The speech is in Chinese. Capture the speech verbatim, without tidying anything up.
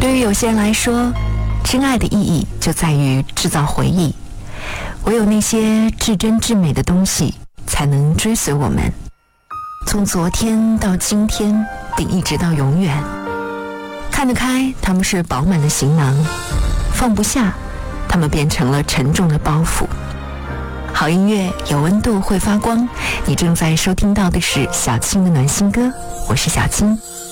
对于有些人来说，真爱的意义就在于制造回忆，唯有那些至真至美的东西才能追随我们，从昨天到今天，并一直到永远。看得开，他们是饱满的行囊；放不下，他们变成了沉重的包袱。好音乐有温度，会发光。你正在收听到的是小青的暖心歌，我是小青。